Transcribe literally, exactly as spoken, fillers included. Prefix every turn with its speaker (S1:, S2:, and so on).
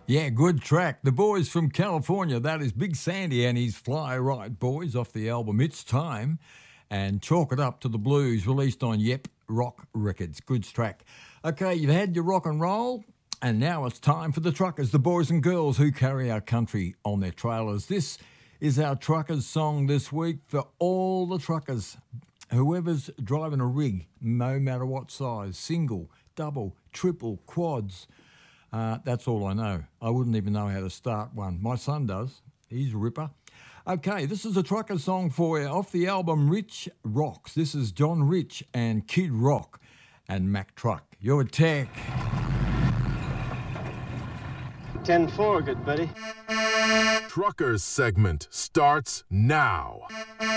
S1: Yeah, good track. The boys from California, that is Big Sandy and his Fly Right Boys off the album It's Time, and Chalk It Up to the Blues, released on Yep Rock Records. Good track. Okay, you've had your rock and roll, and now it's time for the truckers, the boys and girls who carry our country on their trailers. This is our truckers song this week for all the truckers. Whoever's driving a rig, no matter what size, single, double, triple, quads, Uh, that's all I know. I wouldn't even know how to start one. My son does. He's a ripper. Okay, this is a trucker song for you off the album Rich Rocks. This is John Rich and Kid Rock and Mack Truck. Your attack.
S2: ten four, good buddy.
S3: Truckers segment starts now.